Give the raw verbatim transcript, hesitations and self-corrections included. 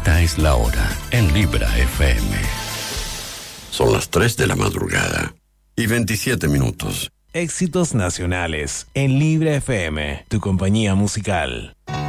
Esta es la hora en Libra F M. Son las tres de la madrugada y veintisiete minutos. Éxitos nacionales en Libra F M, tu compañía musical.